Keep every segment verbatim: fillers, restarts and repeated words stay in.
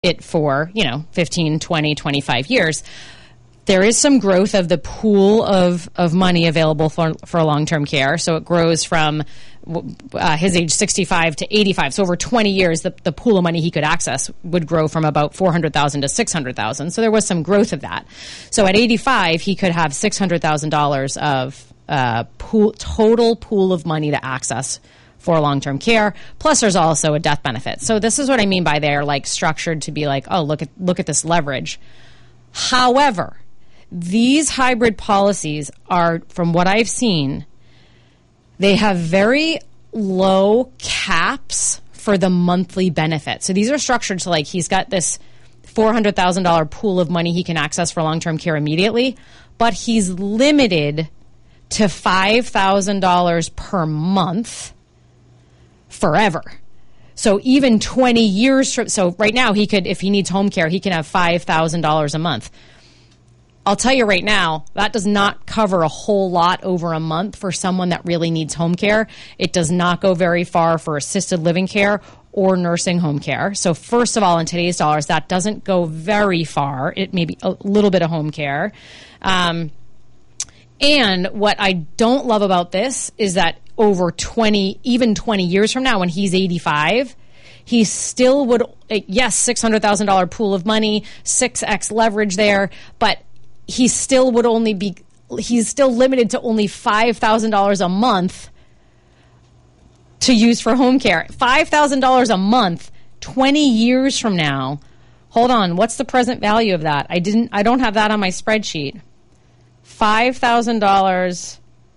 it for, you know, fifteen, twenty, twenty-five years, there is some growth of the pool of, of money available for, for long-term care. So it grows from uh, his age sixty-five to eighty-five. So over twenty years, the, the pool of money he could access would grow from about four hundred thousand dollars to six hundred thousand dollars. So there was some growth of that. So at eighty-five, he could have six hundred thousand dollars of uh, pool, total pool of money to access for long-term care. Plus, there's also a death benefit. So this is what I mean by they're like structured to be like, oh, look at look at this leverage. However, these hybrid policies are, from what I've seen, they have very low caps for the monthly benefit. So these are structured so like he's got this four hundred thousand dollars pool of money he can access for long-term care immediately, but he's limited to five thousand dollars per month forever. So even twenty years from, so right now he could, if he needs home care, he can have five thousand dollars a month. I'll tell you right now, that does not cover a whole lot over a month for someone that really needs home care. It does not go very far for assisted living care or nursing home care. So first of all, in today's dollars, that doesn't go very far. It may be a little bit of home care. Um, and what I don't love about this is that over twenty, even twenty years from now, when he's eighty-five, he still would, yes, six hundred thousand dollars pool of money, six X leverage there, but he still would only be, he's still limited to only five thousand dollars a month to use for home care. five thousand dollars a month, twenty years from now. Hold on, what's the present value of that? I didn't, I don't have that on my spreadsheet. five thousand dollars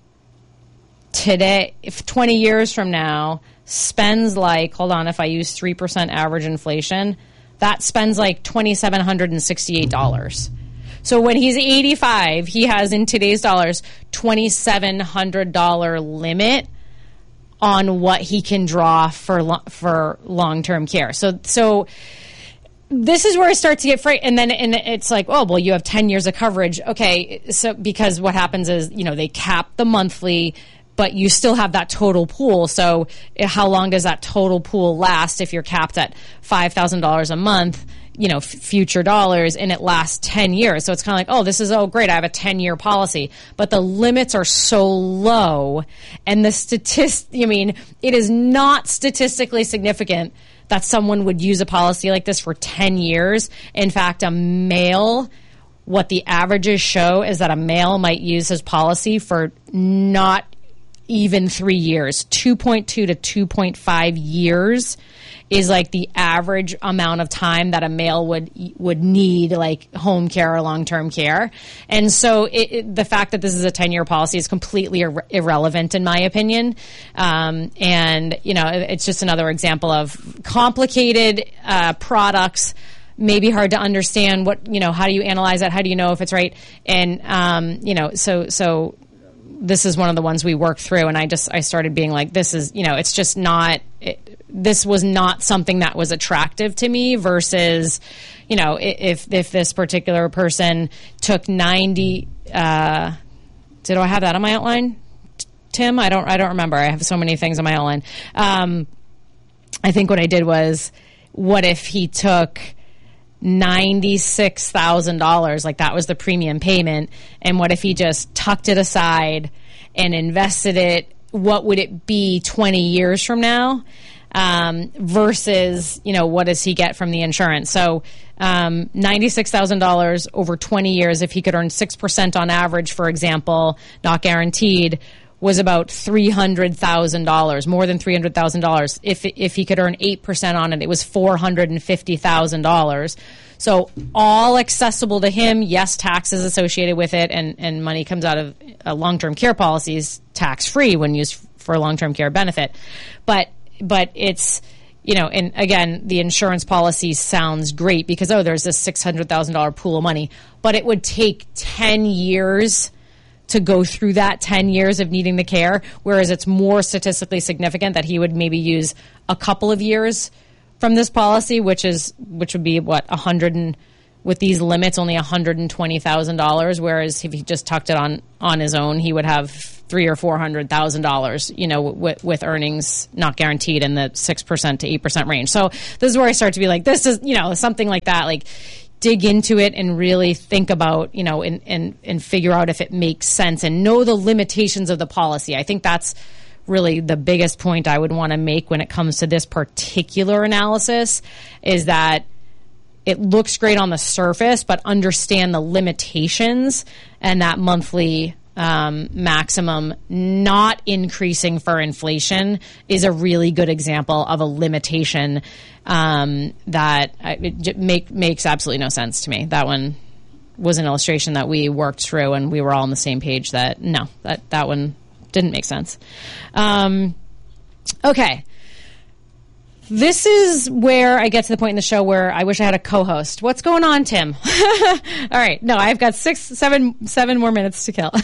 today, if twenty years from now, spends like, hold on, if I use three percent average inflation, that spends like two thousand seven hundred sixty-eight dollars. So when he's eighty-five, he has in today's dollars two thousand seven hundred dollars limit on what he can draw for lo- for long-term care. So so this is where I start to get frightened. And then and it's like, oh, well, you have ten years of coverage. Okay, so because what happens is, you know, they cap the monthly, but you still have that total pool. So how long does that total pool last if you're capped at five thousand dollars a month? You know, f- future dollars, and it lasts ten years. So it's kind of like, oh, this is, oh, great, I have a ten-year policy. But the limits are so low, and the statist, I mean, it is not statistically significant that someone would use a policy like this for ten years. In fact, a male, what the averages show is that a male might use his policy for not even three years. two point two to two point five years is like the average amount of time that a male would would need like home care or long-term care. And so it, it, the fact that this is a ten-year policy is completely ir- irrelevant in my opinion. Um, and, you know, it, it's just another example of complicated uh, products, maybe hard to understand what, you know, how do you analyze that? How do you know if it's right? And, um, you know, so so this is one of the ones we worked through, and I just I started being like, this is, you know, it's just not it, this was not something that was attractive to me versus, you know, if if this particular person took ninety uh, did I have that on my outline, Tim? I don't I don't remember. I have so many things on my outline. Um, I think what I did was, what if he took ninety-six thousand dollars, like that was the premium payment, and what if he just tucked it aside and invested it? What would it be twenty years from now? Um, versus, you know, what does he get from the insurance? So um, ninety-six thousand dollars over twenty years, if he could earn six percent on average, for example, not guaranteed, was about three hundred thousand dollars, more than three hundred thousand dollars. If if he could earn eight percent on it, it was four hundred fifty thousand dollars. So all accessible to him, yes, taxes associated with it, and, and money comes out of uh, long-term care policies tax-free when used for a long-term care benefit. But but it's, you know, and again, the insurance policy sounds great because, oh, there's this six hundred thousand dollars pool of money, but it would take ten years to go through that ten years of needing the care, whereas it's more statistically significant that he would maybe use a couple of years from this policy, which is which would be what one hundred with these limits, only one hundred twenty thousand dollars, whereas if he just tucked it on, on his own, he would have three or four hundred thousand dollars, you know, with, with earnings not guaranteed in the six percent to eight percent range. So this is where I start to be like, this is, you know, something like that, like dig into it and really think about, you know, and, and, and figure out if it makes sense and know the limitations of the policy. I think that's really the biggest point I would want to make when it comes to this particular analysis, is that it looks great on the surface, but understand the limitations, and that monthly um, maximum not increasing for inflation is a really good example of a limitation um, that I, it make, makes absolutely no sense to me. That one was an illustration that we worked through, and we were all on the same page that no, that, that one didn't make sense. Um, okay. This is where I get to the point in the show where I wish I had a co-host. What's going on, Tim? All right. No, I've got six, seven, seven more minutes to kill.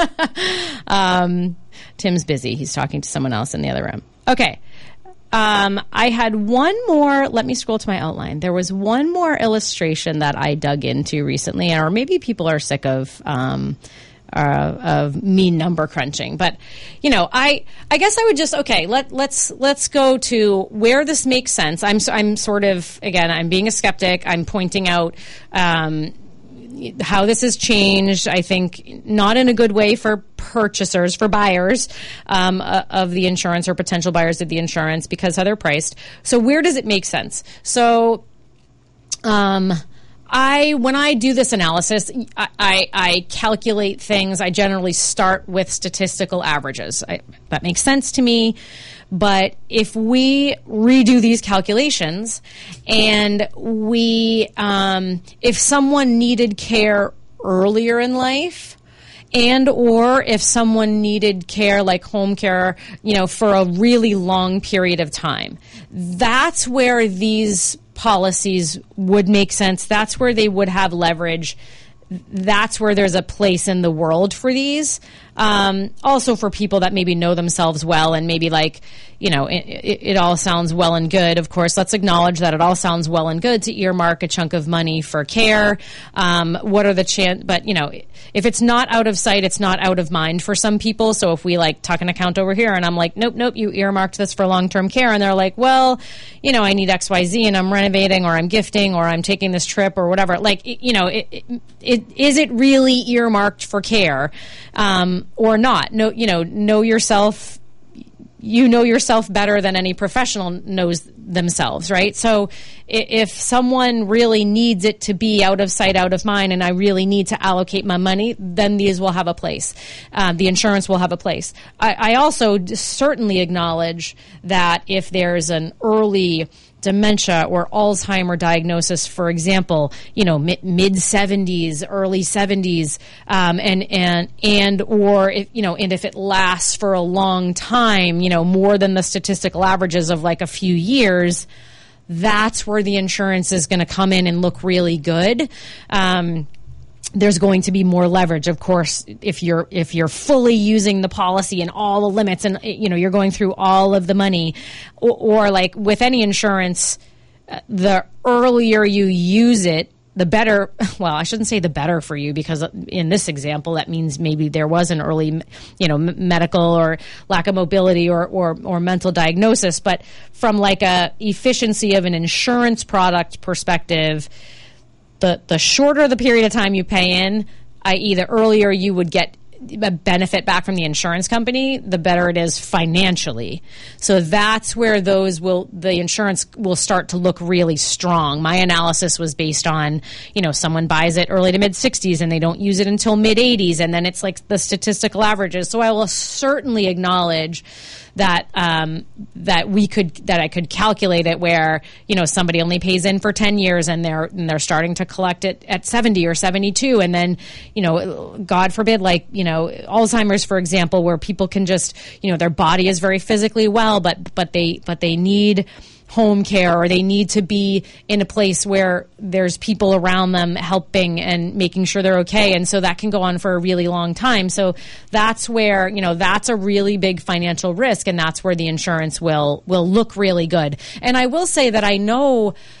um, Tim's busy. He's talking to someone else in the other room. Okay. Um, I had one more. Let me scroll to my outline. There was one more illustration that I dug into recently, or maybe people are sick of, um, Uh, of me number crunching, but you know, I I guess I would just okay. Let let's let's go to where this makes sense. I'm I'm sort of again. I'm being a skeptic. I'm pointing out um, how this has changed. I think not in a good way for purchasers, for buyers um, uh, of the insurance, or potential buyers of the insurance, because how they're priced. So where does it make sense? So. Um, I, when I do this analysis, I, I, I calculate things. I generally start with statistical averages. I, that makes sense to me. But if we redo these calculations and we, um, if someone needed care earlier in life, and or if someone needed care like home care, you know, for a really long period of time, that's where these policies would make sense. That's where they would have leverage. That's where there's a place in the world for these. Um, also for people that maybe know themselves well and maybe like, you know, it, it, it all sounds well and good. Of course, let's acknowledge that it all sounds well and good to earmark a chunk of money for care. Um, what are the chance? But, you know, if it's not out of sight, it's not out of mind for some people. So if we like tuck an account over here and I'm like, nope, nope, you earmarked this for long-term care. And they're like, well, you know, I need X, Y, Z and I'm renovating or I'm gifting or I'm taking this trip or whatever. Like, you know, it, it, it, is it really earmarked for care um, or not? No, you know, know yourself. You know yourself better than any professional knows themselves, right? So if someone really needs it to be out of sight, out of mind, and I really need to allocate my money, then these will have a place. Uh, the insurance will have a place. I, I also certainly acknowledge that if there's an early dementia or Alzheimer diagnosis, for example, you know, mid seventies, early seventies, um, and, and, and, or if, you know, and if it lasts for a long time, you know, more than the statistical averages of like a few years, that's where the insurance is going to come in and look really good. Um, there's going to be more leverage, of course, if you're if you're fully using the policy and all the limits, and you know you're going through all of the money, or, or like with any insurance, uh, the earlier you use it, the better. Well, I shouldn't say the better for you, because in this example, that means maybe there was an early, you know, m- medical or lack of mobility or, or or mental diagnosis. But from like a efficiency of an insurance product perspective, The the shorter the period of time you pay in, that is the earlier you would get a benefit back from the insurance company, the better it is financially. So that's where those will, the insurance will start to look really strong. My analysis was based on, you know, someone buys it early to mid sixties and they don't use it until mid eighties, and then it's like the statistical averages. So I will certainly acknowledge that um, that we could that I could calculate it where, you know, somebody only pays in for ten years and they're and they're starting to collect it at seventy or seventy-two, and then, you know, God forbid, like, you know, Alzheimer's, for example, where people can just, you know, their body is very physically well, but but they but they need home care, or they need to be in a place where there's people around them helping and making sure they're okay. And so that can go on for a really long time. So that's where, you know, that's a really big financial risk, and that's where the insurance will will look really good. And I will say that I know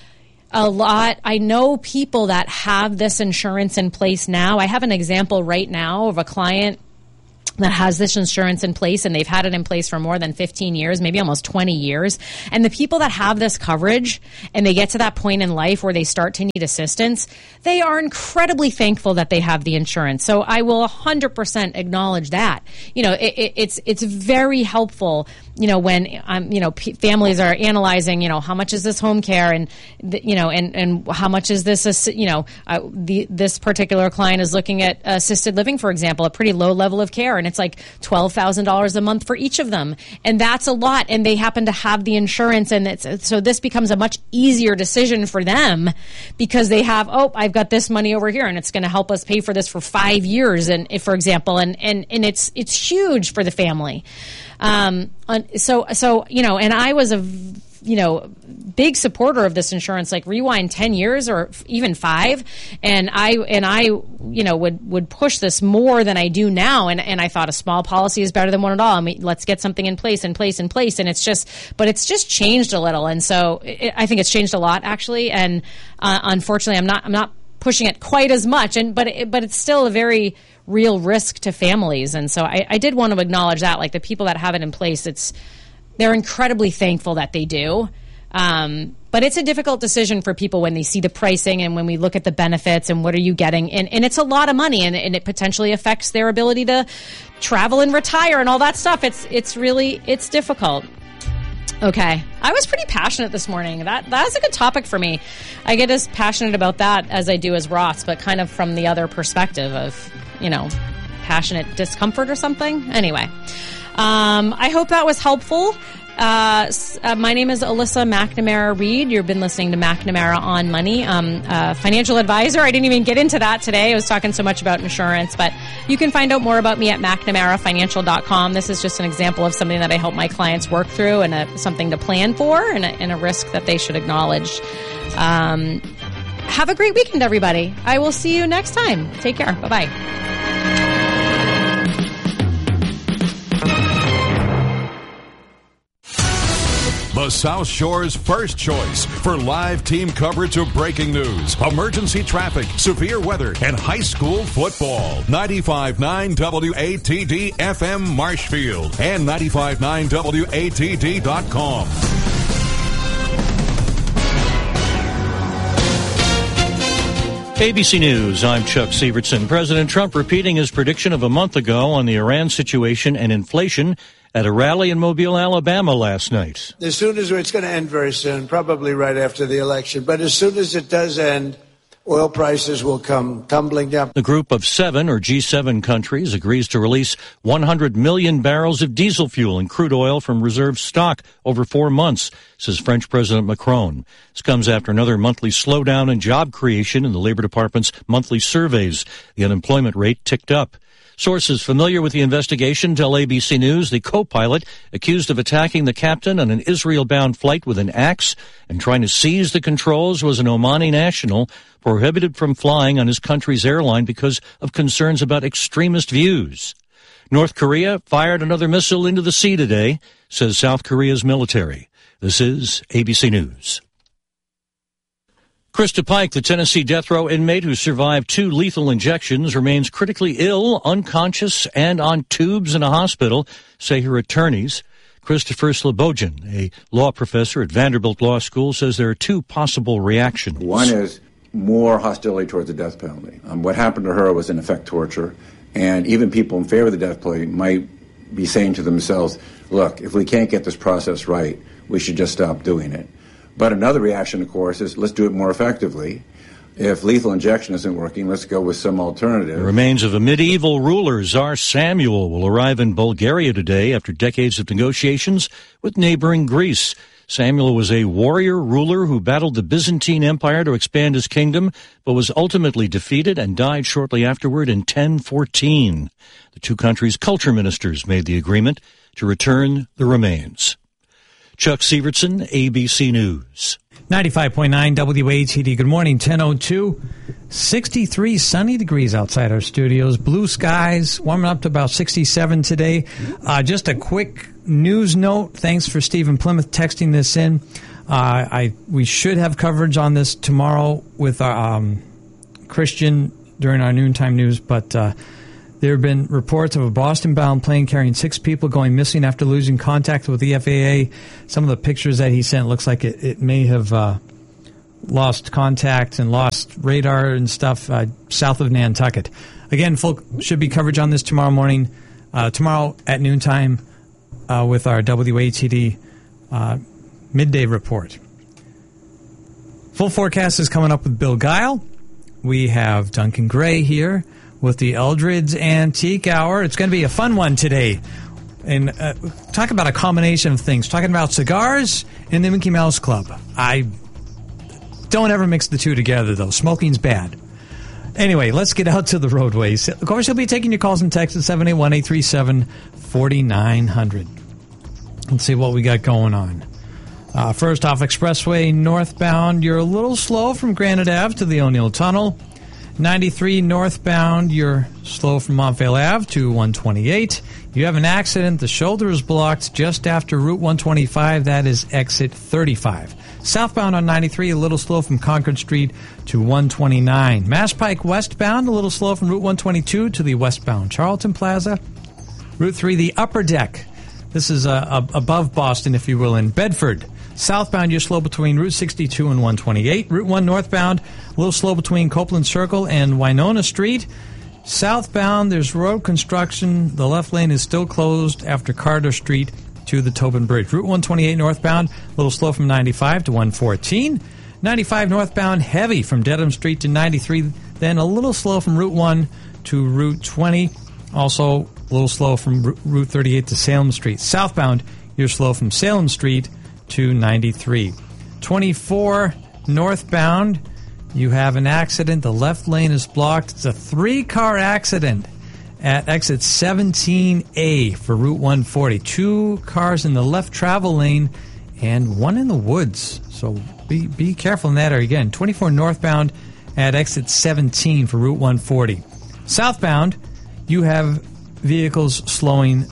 a lot. I know people that have this insurance in place now. I have an example right now of a client that has this insurance in place, and they've had it in place for more than fifteen years, maybe almost twenty years. And the people that have this coverage and they get to that point in life where they start to need assistance, they are incredibly thankful that they have the insurance. So I will one hundred percent acknowledge that. You know, it, it, it's it's very helpful, you know, when um, you know, p- families are analyzing, you know, how much is this home care, and th- you know, and, and how much is this, assi- you know, uh, the, this particular client is looking at assisted living, for example, a pretty low level of care, and it's like twelve thousand dollars a month for each of them. And that's a lot. And they happen to have the insurance. And it's, so this becomes a much easier decision for them because they have, oh, I've got this money over here and it's going to help us pay for this for five years. And for example, and, and, and it's, it's huge for the family. Um, so, so, you know, and I was a, you know, big supporter of this insurance, like rewind ten years or even five. And I, and I, you know, would, would push this more than I do now. And, and I thought a small policy is better than one at all. I mean, let's get something in place, in place, in place. And it's just, but it's just changed a little. And so it, I think it's changed a lot actually. And, uh, unfortunately I'm not, I'm not pushing it quite as much. And, but, it, but it's still a very real risk to families. And so I, I did want to acknowledge that, like the people that have it in place, it's, they're incredibly thankful that they do. Um, but it's a difficult decision for people when they see the pricing and when we look at the benefits and what are you getting. And, and it's a lot of money, and, and it potentially affects their ability to travel and retire and all that stuff. It's it's really, it's difficult. Okay. I was pretty passionate this morning. That That's a good topic for me. I get as passionate about that as I do as Roth's, but kind of from the other perspective of, you know, passionate discomfort or something. Anyway. Um, I hope that was helpful. Uh, uh, my name is Alyssa McNamara Reed. You've been listening to McNamara on Money. Um, uh, financial advisor. I didn't even get into that today. I was talking so much about insurance, but you can find out more about me at mcnamara financial dot com. This is just an example of something that I help my clients work through, and a, something to plan for, and a, and a risk that they should acknowledge. Um, have a great weekend, everybody. I will see you next time. Take care. Bye-bye. The South Shore's first choice for live team coverage of breaking news, emergency traffic, severe weather, and high school football. ninety-five point nine W A T D F M Marshfield and ninety-five point nine W A T D dot com. A B C News, I'm Chuck Sievertson. President Trump repeating his prediction of a month ago on the Iran situation and inflation at a rally in Mobile, Alabama last night. As soon as it's going to end very soon, probably right after the election, but as soon as it does end, oil prices will come tumbling down. The group of seven, or G seven countries, agrees to release one hundred million barrels of diesel fuel and crude oil from reserve stock over four months, says French President Macron. This comes after another monthly slowdown in job creation in the Labor Department's monthly surveys. The unemployment rate ticked up. Sources familiar with the investigation tell A B C News the co-pilot accused of attacking the captain on an Israel-bound flight with an axe and trying to seize the controls was an Omani national prohibited from flying on his country's airline because of concerns about extremist views. North Korea fired another missile into the sea today, says South Korea's military. This is A B C News. Krista Pike, the Tennessee death row inmate who survived two lethal injections, remains critically ill, unconscious, and on tubes in a hospital, say her attorneys. Christopher Slobodin, a law professor at Vanderbilt Law School, says there are two possible reactions. One is more hostility towards the death penalty. Um, what happened to her was, in effect, torture. And even people in favor of the death penalty might be saying to themselves, look, if we can't get this process right, we should just stop doing it. But another reaction, of course, is let's do it more effectively. If lethal injection isn't working, let's go with some alternative. The remains of a medieval ruler, Tsar Samuel, will arrive in Bulgaria today after decades of negotiations with neighboring Greece. Samuel was a warrior ruler who battled the Byzantine Empire to expand his kingdom, but was ultimately defeated and died shortly afterward in ten fourteen. The two countries' culture ministers made the agreement to return the remains. Chuck Sievertson, A B C News. ninety-five point nine W A T D. Good morning, ten oh two. sixty-three sunny degrees outside our studios. Blue skies, warming up to about sixty-seven today. Uh, just a quick news note. Thanks for Stephen Plymouth texting this in. Uh, I we should have coverage on this tomorrow with our um, Christian during our noontime news, but uh, there have been reports of a Boston-bound plane carrying six people going missing after losing contact with the F A A. Some of the pictures that he sent looks like it, it may have uh, lost contact and lost radar and stuff uh, south of Nantucket. Again, full should be coverage on this tomorrow morning, uh, tomorrow at noontime uh, with our W A T D uh, midday report. Full forecast is coming up with Bill Guile. We have Duncan Gray here with the Eldred's Antique Hour. It's going to be a fun one today. And uh, talk about a combination of things. Talking about cigars and the Mickey Mouse Club. I don't ever mix the two together, though. Smoking's bad. Anyway, let's get out to the roadways. Of course, you'll be taking your calls and texts at seven eight one, eight three seven, four nine zero zero. Let's see what we got going on. Uh, first off, Expressway northbound, you're a little slow from Granite Ave to the O'Neill Tunnel. ninety-three northbound, you're slow from Montvale Ave to one twenty-eight. You have an accident. The shoulder is blocked just after Route one twenty-five. That is exit thirty-five. Southbound on ninety-three, a little slow from Concord Street to one twenty-nine. Mass Pike westbound, a little slow from Route one twenty-two to the westbound Charlton Plaza. Route three, the upper deck. This is uh, above Boston, if you will, in Bedford. Southbound, you're slow between Route sixty-two and one twenty-eight. Route one northbound, a little slow between Copeland Circle and Winona Street. Southbound, there's road construction. The left lane is still closed after Carter Street to the Tobin Bridge. Route one twenty-eight northbound, a little slow from ninety-five to one fourteen. ninety-five northbound, heavy from Dedham Street to ninety-three. Then a little slow from Route one to Route twenty. Also, a little slow from Route thirty-eight to Salem Street. Southbound, you're slow from Salem Street to ninety-three. twenty-four northbound, you have an accident. The left lane is blocked. It's a three-car accident at exit seventeen A for Route one forty. Two cars in the left travel lane and one in the woods. So be be careful in that area. Again, twenty-four northbound at exit seventeen for Route one forty. Southbound, you have vehicles slowing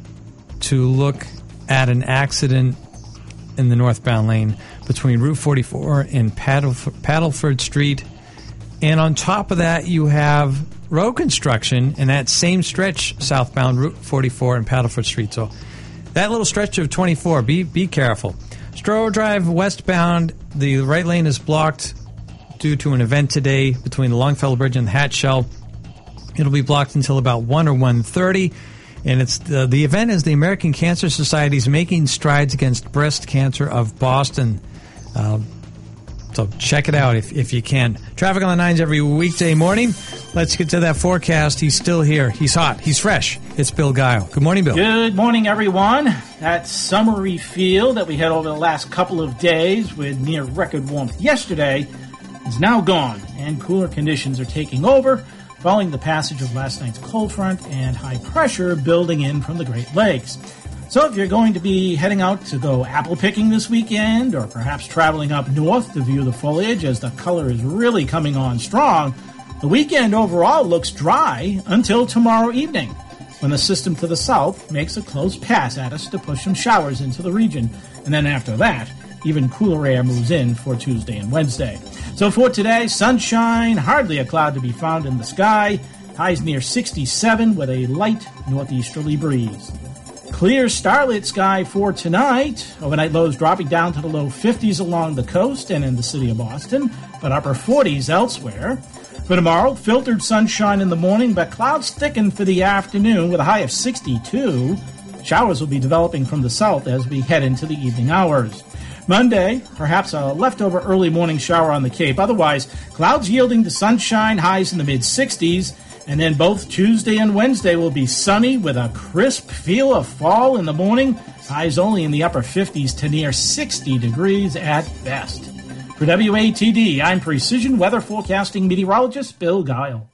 to look at an accident in the northbound lane between Route forty-four and Paddlef- Paddleford Street. And on top of that, you have road construction in that same stretch southbound Route forty-four and Paddleford Street. So that little stretch of twenty-four, be be careful. Stroh Drive westbound, the right lane is blocked due to an event today between the Longfellow Bridge and the Hatch Shell. It'll be blocked until about one or one thirty. And it's the, the event is the American Cancer Society's Making Strides Against Breast Cancer of Boston. Uh, so check it out if, if you can. Traffic on the nines every weekday morning. Let's get to that forecast. He's still here. He's hot. He's fresh. It's Bill Guile. Good morning, Bill. Good morning, everyone. That summery feel that we had over the last couple of days with near record warmth yesterday is now gone, and cooler conditions are taking over following the passage of last night's cold front and high pressure building in from the Great Lakes. So if you're going to be heading out to go apple picking this weekend, or perhaps traveling up north to view the foliage as the color is really coming on strong, the weekend overall looks dry until tomorrow evening, when the system to the south makes a close pass at us to push some showers into the region. And then after that, even cooler air moves in for Tuesday and Wednesday. So for today, sunshine, hardly a cloud to be found in the sky. Highs near sixty-seven with a light northeasterly breeze. Clear starlit sky for tonight. Overnight lows dropping down to the low fifties along the coast and in the city of Boston, but upper forties elsewhere. For tomorrow, filtered sunshine in the morning, but clouds thicken for the afternoon with a high of sixty-two. Showers will be developing from the south as we head into the evening hours. Monday, perhaps a leftover early morning shower on the Cape. Otherwise, clouds yielding to sunshine, highs in the mid-sixties. And then both Tuesday and Wednesday will be sunny with a crisp feel of fall in the morning. Highs only in the upper fifties to near sixty degrees at best. For W A T D, I'm Precision Weather Forecasting Meteorologist Bill Guile.